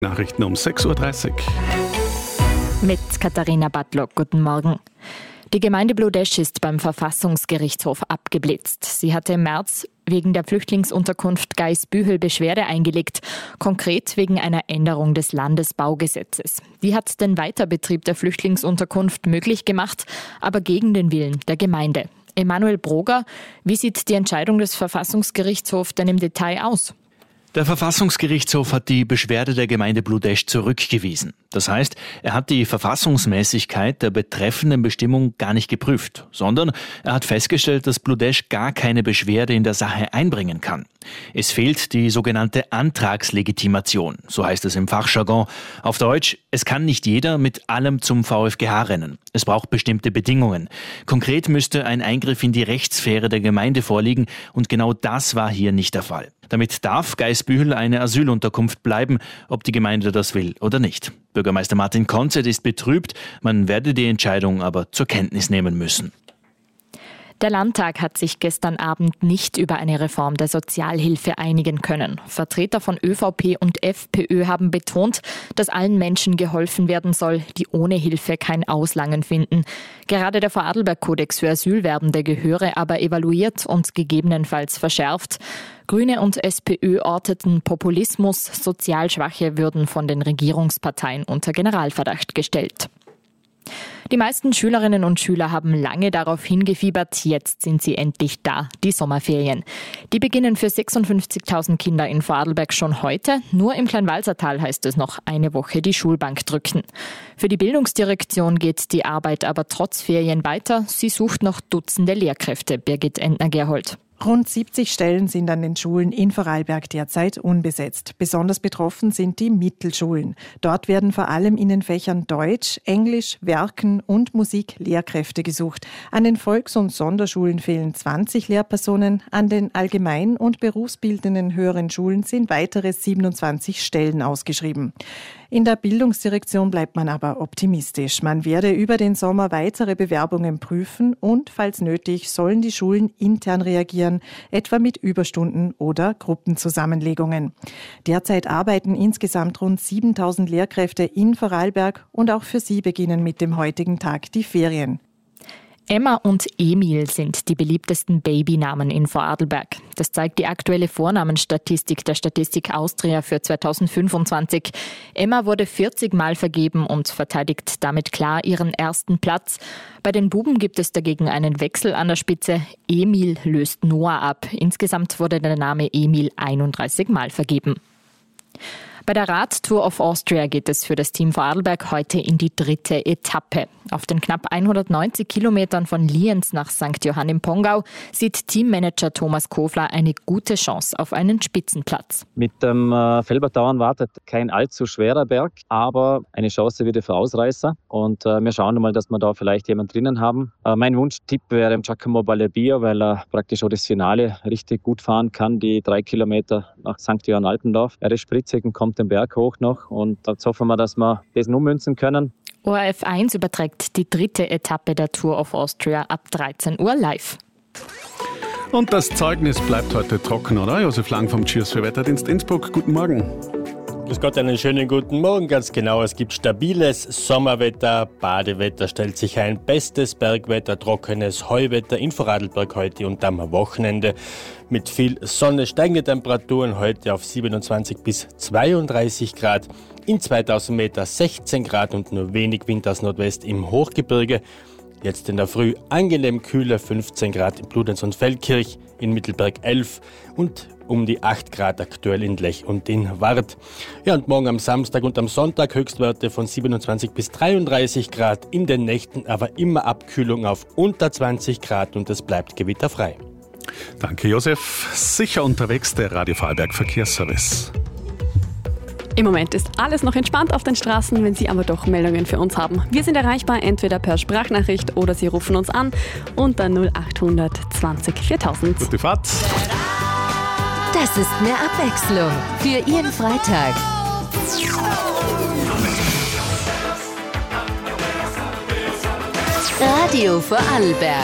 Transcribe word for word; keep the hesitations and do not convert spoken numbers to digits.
Nachrichten um sechs Uhr dreißig. Mit Katharina Badlock, guten Morgen. Die Gemeinde Bludesch ist beim Verfassungsgerichtshof abgeblitzt. Sie hatte im März wegen der Flüchtlingsunterkunft Gaisbühel Beschwerde eingelegt, konkret wegen einer Änderung des Landesbaugesetzes. Die hat den Weiterbetrieb der Flüchtlingsunterkunft möglich gemacht, aber gegen den Willen der Gemeinde. Emanuel Broger, wie sieht die Entscheidung des Verfassungsgerichtshofs denn im Detail aus? Der Verfassungsgerichtshof hat die Beschwerde der Gemeinde Bludesch zurückgewiesen. Das heißt, er hat die Verfassungsmäßigkeit der betreffenden Bestimmung gar nicht geprüft, sondern er hat festgestellt, dass Bludesch gar keine Beschwerde in der Sache einbringen kann. Es fehlt die sogenannte Antragslegitimation, so heißt es im Fachjargon. Auf Deutsch, es kann nicht jeder mit allem zum VfGH rennen. Es braucht bestimmte Bedingungen. Konkret müsste ein Eingriff in die Rechtssphäre der Gemeinde vorliegen und genau das war hier nicht der Fall. Damit darf Gaisbühel eine Asylunterkunft bleiben, ob die Gemeinde das will oder nicht. Bürgermeister Martin Konzett ist betrübt, man werde die Entscheidung aber zur Kenntnis nehmen müssen. Der Landtag hat sich gestern Abend nicht über eine Reform der Sozialhilfe einigen können. Vertreter von ÖVP und FPÖ haben betont, dass allen Menschen geholfen werden soll, die ohne Hilfe kein Auslangen finden. Gerade der Vorarlberg-Kodex für Asylwerbende gehöre aber evaluiert und gegebenenfalls verschärft. Grüne und SPÖ orteten Populismus, sozial Schwache würden von den Regierungsparteien unter Generalverdacht gestellt. Die meisten Schülerinnen und Schüler haben lange darauf hingefiebert, jetzt sind sie endlich da, die Sommerferien. Die beginnen für sechsundfünfzigtausend Kinder in Vorarlberg schon heute. Nur im Kleinwalsertal heißt es noch eine Woche die Schulbank drücken. Für die Bildungsdirektion geht die Arbeit aber trotz Ferien weiter. Sie sucht noch Dutzende Lehrkräfte, Birgit Entner-Gerhold. Rund siebzig Stellen sind an den Schulen in Vorarlberg derzeit unbesetzt. Besonders betroffen sind die Mittelschulen. Dort werden vor allem in den Fächern Deutsch, Englisch, Werken und Musik Lehrkräfte gesucht. An den Volks- und Sonderschulen fehlen zwanzig Lehrpersonen. An den allgemein- und berufsbildenden höheren Schulen sind weitere siebenundzwanzig Stellen ausgeschrieben. In der Bildungsdirektion bleibt man aber optimistisch. Man werde über den Sommer weitere Bewerbungen prüfen und, falls nötig, sollen die Schulen intern reagieren, etwa mit Überstunden oder Gruppenzusammenlegungen. Derzeit arbeiten insgesamt rund siebentausend Lehrkräfte in Vorarlberg und auch für sie beginnen mit dem heutigen Tag die Ferien. Emma und Emil sind die beliebtesten Babynamen in Vorarlberg. Das zeigt die aktuelle Vornamenstatistik der Statistik Austria für zweitausendfünfundzwanzig. Emma wurde vierzig Mal vergeben und verteidigt damit klar ihren ersten Platz. Bei den Buben gibt es dagegen einen Wechsel an der Spitze. Emil löst Noah ab. Insgesamt wurde der Name Emil einunddreißig Mal vergeben. Bei der Rad-Tour of Austria geht es für das Team Vorarlberg heute in die dritte Etappe. Auf den knapp hundertneunzig Kilometern von Lienz nach Sankt Johann im Pongau sieht Teammanager Thomas Kofler eine gute Chance auf einen Spitzenplatz. Mit dem äh, Felbertauern wartet kein allzu schwerer Berg, aber eine Chance wieder für Ausreißer. Und äh, wir schauen mal, dass wir da vielleicht jemanden drinnen haben. Äh, mein Wunschtipp wäre Giacomo Ballerbio, weil er praktisch auch das Finale richtig gut fahren kann, die drei Kilometer nach Sankt Johann Alpendorf. Er ist spritzig und kommt den Berg hoch noch und jetzt hoffen wir, dass wir das ummünzen können. O R F eins überträgt die dritte Etappe der Tour of Austria ab dreizehn Uhr live. Und das Zeugnis bleibt heute trocken, oder? Josef Lang vom Cheers für Wetterdienst Innsbruck. Guten Morgen. Grüß Gott, einen schönen guten Morgen. Ganz genau, es gibt stabiles Sommerwetter, Badewetter stellt sich ein, bestes Bergwetter, trockenes Heuwetter in Vorarlberg heute und am Wochenende. Mit viel Sonne, steigende Temperaturen heute auf siebenundzwanzig bis zweiunddreißig Grad, in zweitausend Meter sechzehn Grad und nur wenig Wind aus Nordwest im Hochgebirge. Jetzt in der Früh angenehm kühle fünfzehn Grad in Bludenz und Feldkirch, in Mittelberg elf und um die acht Grad aktuell in Lech und in Wart. Ja, und morgen am Samstag und am Sonntag Höchstwerte von siebenundzwanzig bis dreiunddreißig Grad, in den Nächten aber immer Abkühlung auf unter zwanzig Grad und es bleibt gewitterfrei. Danke, Josef. Sicher unterwegs, der Radio Vorarlberg Verkehrsservice. Im Moment ist alles noch entspannt auf den Straßen, wenn Sie aber doch Meldungen für uns haben. Wir sind erreichbar entweder per Sprachnachricht oder Sie rufen uns an unter null acht zwanzig viertausend. Gute Fahrt. Das ist mehr Abwechslung für Ihren Freitag. Radio Vorarlberg.